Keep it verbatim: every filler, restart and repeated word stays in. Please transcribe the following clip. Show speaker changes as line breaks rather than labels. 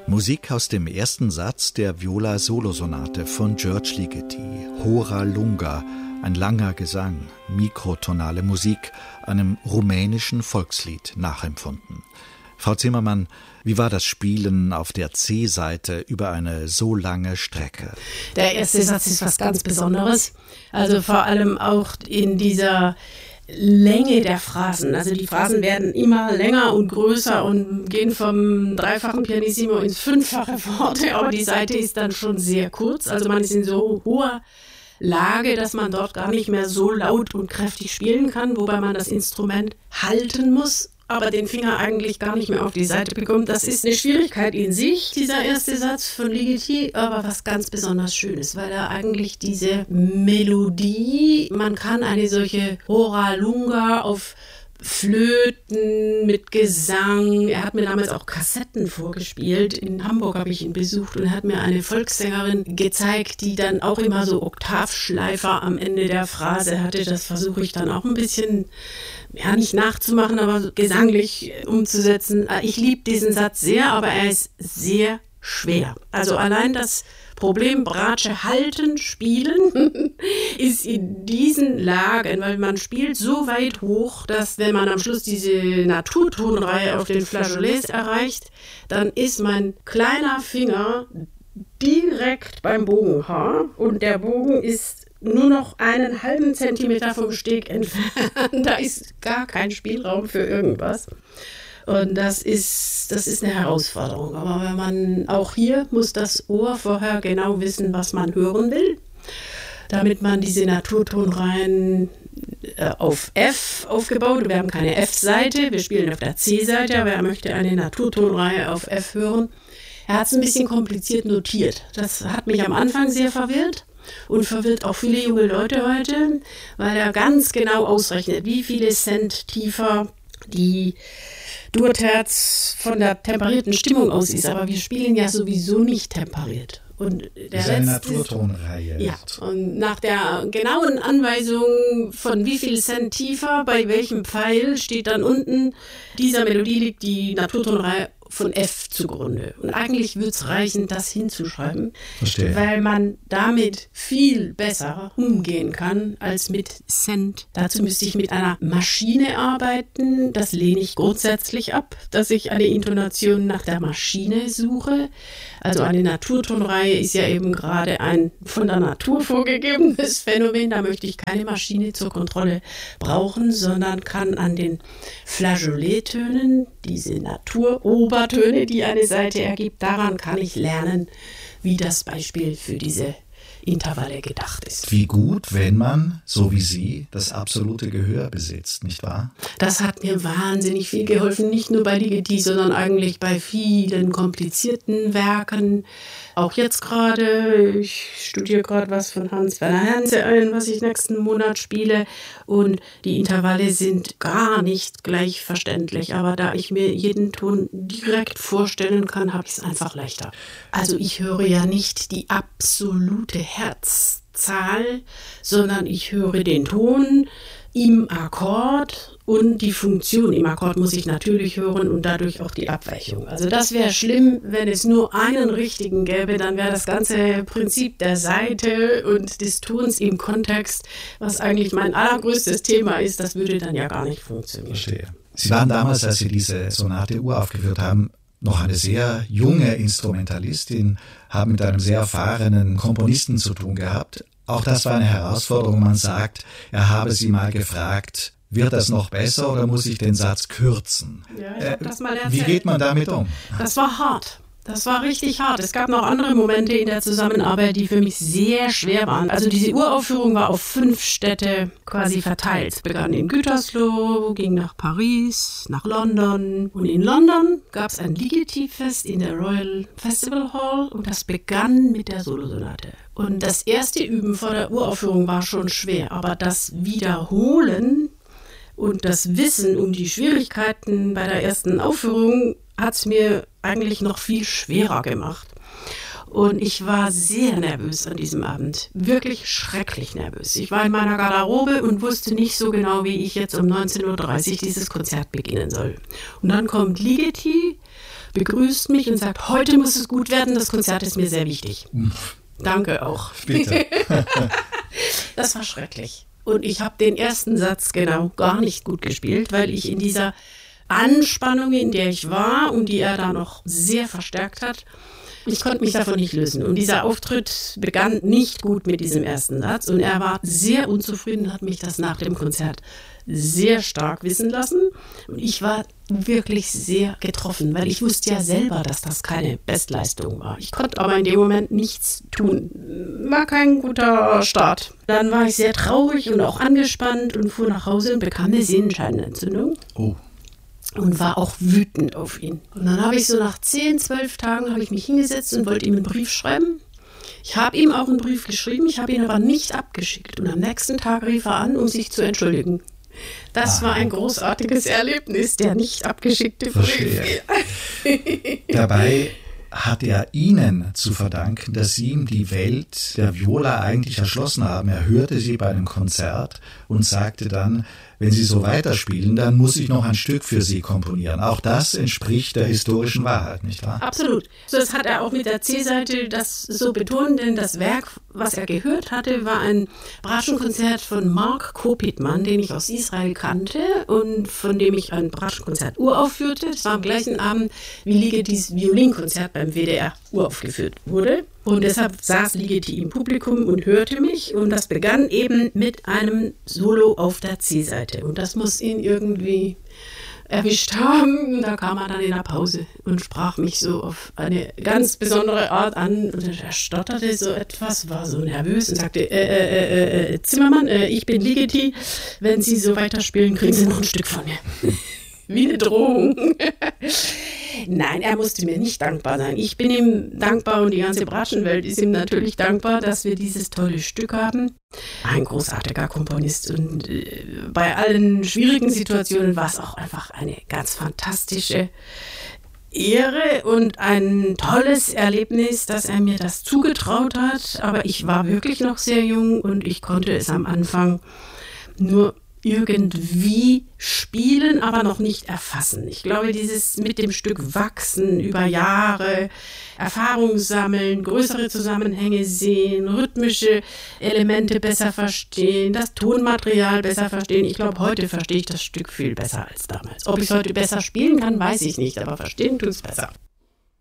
Musik aus dem ersten Satz der Viola-Solosonate von György Ligeti, Hora Lunga, ein langer Gesang, mikrotonale Musik, einem rumänischen Volkslied nachempfunden. Frau Zimmermann, wie war das Spielen auf der C-Seite über eine so lange Strecke?
Der erste Satz ist was ganz Besonderes, also vor allem auch in dieser Länge der Phrasen. Also die Phrasen werden immer länger und größer und gehen vom dreifachen Pianissimo ins fünffache fort, aber die Seite ist dann schon sehr kurz, also man ist in so hoher Lage, dass man dort gar nicht mehr so laut und kräftig spielen kann, wobei man das Instrument halten muss, aber den Finger eigentlich gar nicht mehr auf die Seite bekommt. Das ist eine Schwierigkeit in sich, dieser erste Satz von Ligeti, aber was ganz besonders Schönes, weil er eigentlich diese Melodie, man kann eine solche Hora Lunga auf Flöten mit Gesang. Er hat mir damals auch Kassetten vorgespielt. In Hamburg habe ich ihn besucht und hat mir eine Volkssängerin gezeigt, die dann auch immer so Oktavschleifer am Ende der Phrase hatte. Das versuche ich dann auch ein bisschen, ja, nicht nachzumachen, aber gesanglich umzusetzen. Ich liebe diesen Satz sehr, aber er ist sehr schwer. Also allein das Problem Bratsche halten, spielen ist in diesen Lagen, weil man spielt so weit hoch, dass wenn man am Schluss diese Naturtonreihe auf den Flageolets erreicht, dann ist mein kleiner Finger direkt beim Bogenhaar und der Bogen ist nur noch einen halben Zentimeter vom Steg entfernt. Da ist gar kein Spielraum für irgendwas. Und das ist, das ist eine Herausforderung. Aber wenn man, auch hier muss das Ohr vorher genau wissen, was man hören will, damit man diese Naturtonreihen äh, auf F aufgebaut. Wir haben keine F-Seite, wir spielen auf der C-Seite, aber er möchte eine Naturtonreihe auf F hören. Er hat es ein bisschen kompliziert notiert. Das hat mich am Anfang sehr verwirrt. Und verwirrt auch viele junge Leute heute, weil er ganz genau ausrechnet, wie viele Cent tiefer die Durterz von der temperierten Stimmung aus ist, aber wir spielen ja sowieso nicht temperiert. Und der
das ist eine Naturtonreihe.
Ja, und nach der genauen Anweisung von wie viel Cent tiefer, bei welchem Pfeil, steht dann unten, dieser Melodie liegt die Naturtonreihe von F zugrunde. Und eigentlich würde es reichen, das hinzuschreiben,
Verstehe.
Weil man damit viel besser umgehen kann als mit Cent. Dazu müsste ich mit einer Maschine arbeiten. Das lehne ich grundsätzlich ab, dass ich eine Intonation nach der Maschine suche. Also eine Naturtonreihe ist ja eben gerade ein von der Natur vorgegebenes Phänomen. Da möchte ich keine Maschine zur Kontrolle brauchen, sondern kann an den Flageolettönen, diese Naturobertöne, die eine Seite ergibt, daran kann ich lernen, wie das Beispiel für diese Intervalle gedacht ist.
Wie gut, wenn man, so wie Sie, das absolute Gehör besitzt, nicht wahr?
Das hat mir wahnsinnig viel geholfen, nicht nur bei Ligeti, sondern eigentlich bei vielen komplizierten Werken. Auch jetzt gerade, ich studiere gerade was von Hans-Werner Henze ein, was ich nächsten Monat spiele. Und die Intervalle sind gar nicht gleich verständlich. Aber da ich mir jeden Ton direkt vorstellen kann, habe ich es einfach leichter. Also ich höre ja nicht die absolute Herzzahl, sondern ich höre den Ton im Akkord und die Funktion im Akkord muss ich natürlich hören und dadurch auch die Abweichung. Also das wäre schlimm, wenn es nur einen richtigen gäbe, dann wäre das ganze Prinzip der Seite und des Tons im Kontext, was eigentlich mein allergrößtes Thema ist, das würde dann ja gar nicht funktionieren.
Verstehe. Sie waren damals, als Sie diese Sonate uraufgeführt haben, noch eine sehr junge Instrumentalistin, haben mit einem sehr erfahrenen Komponisten zu tun gehabt. Auch das war eine Herausforderung. Man sagt, er habe Sie mal gefragt, wird das noch besser oder muss ich den Satz kürzen?
Ja, ich hab das mal erzählt.
Wie geht man damit um?
Das war hart. Das war richtig hart. Es gab noch andere Momente in der Zusammenarbeit, die für mich sehr schwer waren. Also diese Uraufführung war auf fünf Städte quasi verteilt. Es begann in Gütersloh, ging nach Paris, nach London. Und in London gab es ein Ligeti-Fest in der Royal Festival Hall und das begann mit der Solosonate. Und das erste Üben vor der Uraufführung war schon schwer, aber das Wiederholen und das Wissen um die Schwierigkeiten bei der ersten Aufführung hat es mir eigentlich noch viel schwerer gemacht. Und ich war sehr nervös an diesem Abend, wirklich schrecklich nervös. Ich war in meiner Garderobe und wusste nicht so genau, wie ich jetzt um neunzehn Uhr dreißig dieses Konzert beginnen soll. Und dann kommt Ligeti, begrüßt mich und sagt, heute muss es gut werden, das Konzert ist mir sehr wichtig. Danke auch.
Bitte.
Das war schrecklich. Und ich habe den ersten Satz genau gar nicht gut gespielt, weil ich in dieser Anspannung, in der ich war und die er da noch sehr verstärkt hat, ich konnte mich davon nicht lösen. Und dieser Auftritt begann nicht gut mit diesem ersten Satz. Und er war sehr unzufrieden, hat mich das nach dem Konzert sehr stark wissen lassen. Und ich war wirklich sehr getroffen, weil ich wusste ja selber, dass das keine Bestleistung war. Ich konnte aber in dem Moment nichts tun. War kein guter Start. Dann war ich sehr traurig und auch angespannt und fuhr nach Hause und bekam eine Sehenscheidenentzündung.
Oh.
Und war auch wütend auf ihn. Und dann habe ich so nach zehn, zwölf Tagen habe ich mich hingesetzt und wollte ihm einen Brief schreiben. Ich habe ihm auch einen Brief geschrieben, ich habe ihn aber nicht abgeschickt. Und am nächsten Tag rief er an, um sich zu entschuldigen. Das war ein großartiges Erlebnis, der nicht abgeschickte Brief.
Dabei hat er Ihnen zu verdanken, dass Sie ihm die Welt der Viola eigentlich erschlossen haben. Er hörte sie bei einem Konzert und sagte dann, wenn Sie so weiterspielen, dann muss ich noch ein Stück für Sie komponieren. Auch das entspricht der historischen Wahrheit, nicht wahr?
Absolut. So, das hat er auch mit der C-Seite das so betont, denn das Werk, was er gehört hatte, war ein Bratschenkonzert von Mark Kopitman, den ich aus Israel kannte und von dem ich ein Bratschenkonzert uraufführte. Das war am gleichen Abend, wie Ligetis Violinkonzert beim W D R uraufgeführt wurde. Und deshalb saß Ligeti im Publikum und hörte mich. Und das begann eben mit einem Solo auf der C-Seite. Und das muss ihn irgendwie erwischt haben. Und da kam er dann in der Pause und sprach mich so auf eine ganz besondere Art an. Und er stotterte so etwas, war so nervös und sagte, äh, äh, äh, Zimmermann, äh, ich bin Ligeti. Wenn Sie so weiterspielen, kriegen Sie noch ein Stück von mir. Wie eine Drohung. Nein, er musste mir nicht dankbar sein. Ich bin ihm dankbar und die ganze Bratschenwelt ist ihm natürlich dankbar, dass wir dieses tolle Stück haben. Ein großartiger Komponist und äh, bei allen schwierigen Situationen war es auch einfach eine ganz fantastische Ehre und ein tolles Erlebnis, dass er mir das zugetraut hat. Aber ich war wirklich noch sehr jung und ich konnte es am Anfang nur irgendwie spielen, aber noch nicht erfassen. Ich glaube, dieses mit dem Stück wachsen über Jahre, Erfahrung sammeln, größere Zusammenhänge sehen, rhythmische Elemente besser verstehen, das Tonmaterial besser verstehen. Ich glaube, heute verstehe ich das Stück viel besser als damals. Ob ich es heute besser spielen kann, weiß ich nicht, aber verstehen tut es besser.